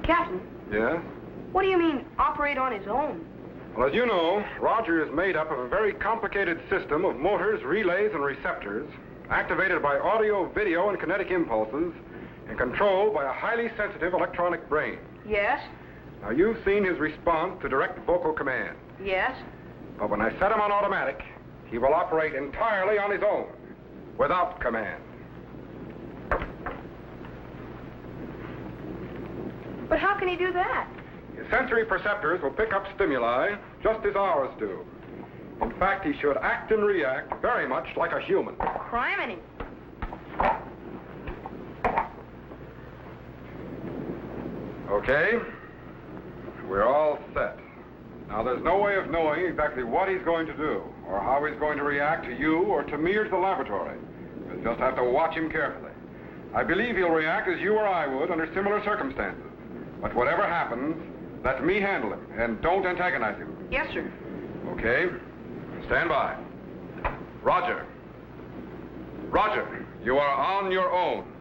Captain, Yes? what do you mean, operate on his own? Well, as you know, Roger is made up of a very complicated system of motors, relays, and receptors, activated by audio, video, and kinetic impulses, and controlled by a highly sensitive electronic brain. Yes, Now, you've seen his response to direct vocal command. yes. But when I set him on automatic, he will operate entirely on his own, without command. But how can he do that? His sensory perceptors will pick up stimuli just as ours do. In fact, he should act and react very much like a human. Criminy. Okay? We're all set. Now, there's no way of knowing exactly what he's going to do, or how he's going to react to you, or to me, or to the laboratory. You'll just have to watch him carefully. I believe he'll react as you or I would under similar circumstances. But whatever happens, let me handle him, and don't antagonize him. Yes, sir. Okay? Stand by. Roger. Roger, you are on your own.